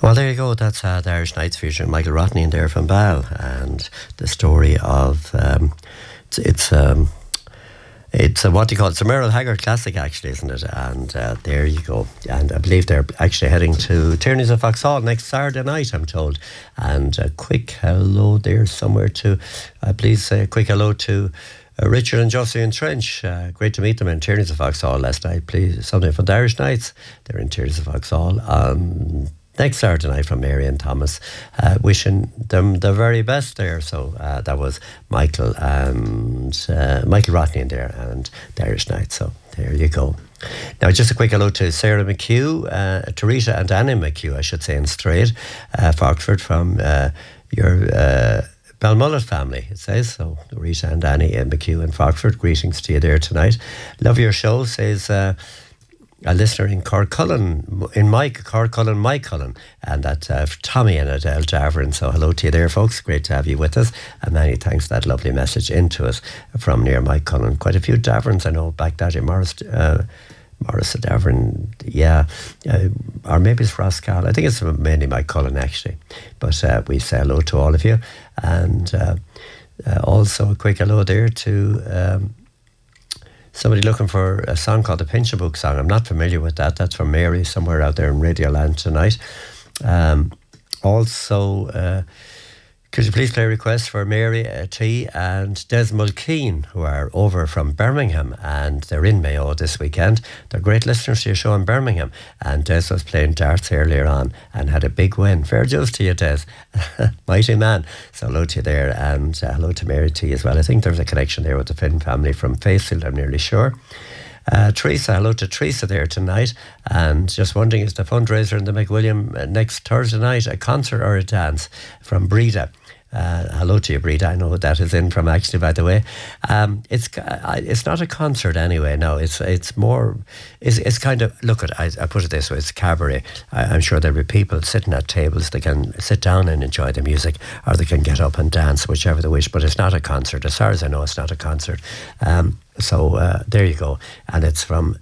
Well, there you go. That's the Irish Nights featuring Michael Rodney and there from Bal, and the story of it's a what do you call it? It's a Merle Haggard classic, actually, isn't it? And there you go. And I believe they're actually heading to Tierney's of Foxhall next Saturday night, I'm told. And a quick hello there somewhere to, please say a quick hello to Richard and Josie in Trench. Great to meet them in Tierney's of Foxhall last night. Please, something for the Irish Nights. They're in Tierney's of Foxhall next Saturday night from Mary and Thomas. Wishing them the very best there. So that was Michael and Michael Rodney in there and the Irish Nights. So there you go. Now, just a quick hello to Sarah McHugh, Teresa and Annie McHugh, I should say, in Straight, Foxford, from your Balmullet family, it says. So Rita and Annie McHugh in Foxford, greetings to you there tonight. Love your show, says a listener in Mike Cullen, and that's Tommy and Adele Davern. So hello to you there, folks. Great to have you with us, and many thanks for that lovely message into us from near Mike Cullen. Quite a few Daverns I know back that in Morris Davern, yeah, or maybe it's Roscal. I think it's mainly Mike Cullen, actually. But we say hello to all of you, and also a quick hello there to somebody looking for a song called the Pension Book Song. I'm not familiar with that. That's from Mary, somewhere out there in Radioland tonight. Also, could you please play a request for Mary T and Des Mulkeen, who are over from Birmingham, and they're in Mayo this weekend. They're great listeners to your show in Birmingham, and Des was playing darts earlier on and had a big win. Fair dues to you, Des. Mighty man. So hello to you there, and hello to Mary T as well. I think there's a connection there with the Finn family from Facefield, I'm nearly sure. Teresa, hello to Teresa there tonight, and just wondering, is the fundraiser in the McWilliam next Thursday night a concert or a dance? From Breda. Hello to you, Breda. I know what that is in from, actually, by the way. It's not a concert anyway. No, it's more. It's kind of, look at. I put it this way: it's cabaret. I'm sure there'll be people sitting at tables. They can sit down and enjoy the music, or they can get up and dance, whichever they wish. But it's not a concert, as far as I know. It's not a concert. So there you go, and it's from